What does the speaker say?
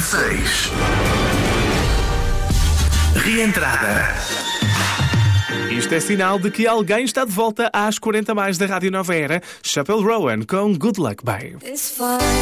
26. Reentrada. Isto é sinal de que alguém está de volta às 40 mais da Rádio Nova Era. Chappell Rowan com Good Luck Babe.